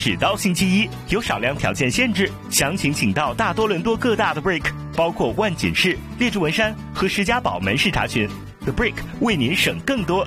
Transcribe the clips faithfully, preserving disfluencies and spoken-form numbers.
直到星期一，有少量条件限制，详情请到大多伦多各大的 Brick， 包括万锦市、列治文山和施家堡门市查询。The Brick 为您省更多。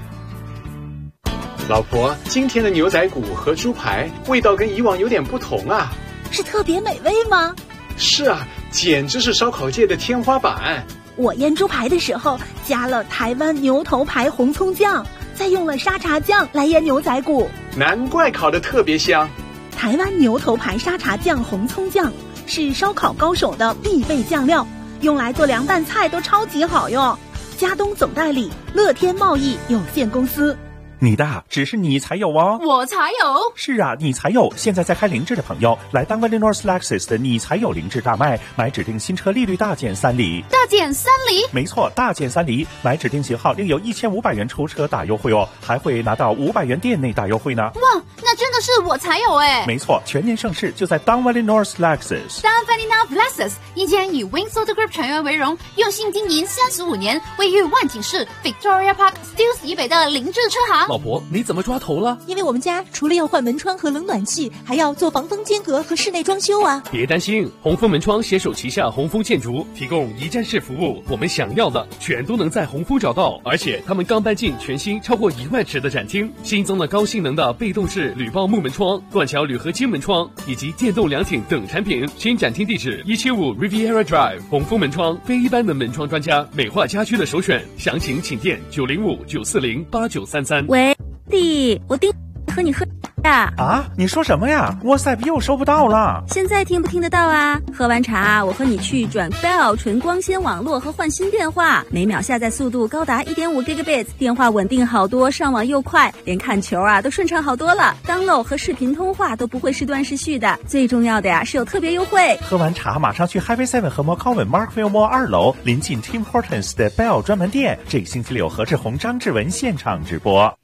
老婆，今天的牛仔骨和猪排味道跟以往有点不同啊。 是特别美味吗？ 是啊，简直是烧烤界的天花板。 我腌猪排的时候加了台湾牛头牌红葱酱，再用了沙茶酱来腌牛仔骨， 难怪烤得特别香。 台湾牛头牌沙茶酱红葱酱是烧烤高手的必备酱料，用来做凉拌菜都超级好用。佳东总代理乐天贸易有限公司。 你的只是你才有哦， 我才有。 是啊，你才有。现在在开凌志的朋友，来当 Valley North Lexus 的你才有凌志大卖，买指定新车利率大减三厘。 大减三厘？ 没错，大减三厘，买指定型号另有一千五百元出车大优惠哦，还会拿到五百元店内大优惠呢。 哇，那真的是我才有哎！ 没错，全年盛世就在当 Valley North Lexus。 当 Valley North Lexus一间以 Wings Auto Group 成员为荣，用心经营三十五年，位于万景市 Victoria Park Steeles 以北的凌志车行。 老婆，你怎么抓头了？ 因为我们家除了要换门窗和冷暖气，还要做防风间隔和室内装修啊。 别担心，红枫门窗携手旗下红枫建筑，提供一站式服务，我们想要的全都能在红枫找到。而且他们刚搬进全新超过一万尺的展厅，新增了高性能的被动式铝爆木门窗、断桥铝合金门窗以及电动凉亭等产品。新展厅地址一七五 Riviera Drive， 红枫门窗非一般的门窗专家，美化家居的首选。详情请电九零五九四零八九三三。 喂，弟，我订和你喝呀。 啊，你说什么呀？ WhatsApp 又收不到了。 现在听不听得到啊？喝完茶，我和你去转 Bell 纯光纤网络和换新电话，每秒下载速度高达 一点五 Gigabits， 电话稳定好多，上网又快，连看球啊都顺畅好多了。download 和视频通话都不会时断时续的，最重要的呀是有特别优惠。 喝完茶马上去 Highway Seven 和 Mokowen Markville Mall 二楼临近 Tim Hortons 的 Bell 专门店，这个星期六何志宏、张志文现场直播。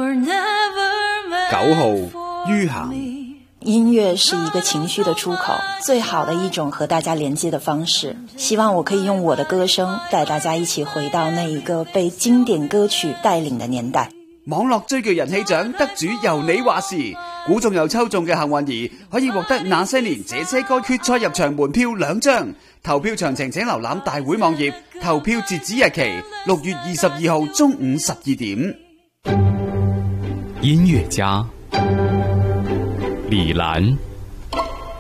九號于涵。 音乐是一个情绪的出口，最好的一种和大家连接的方式。希望我可以用我的歌声带大家一起回到那一个被经典歌曲帶領的年代。 網絡最具人氣獎得主由你話事，估中又抽中嘅幸運兒可以獲得那些年這些歌決賽入場門票兩張。投票詳情請瀏覽大會網頁，投票截止日期六月二十二號中午十二點。 音樂家李蘭。